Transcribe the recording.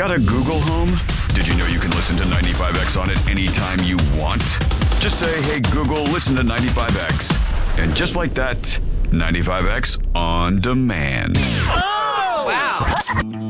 Got a Google Home? Did you know you can listen to 95X on it anytime you want? Just say, hey, Google, listen to 95X. And just like that, 95X on demand. Oh! Wow.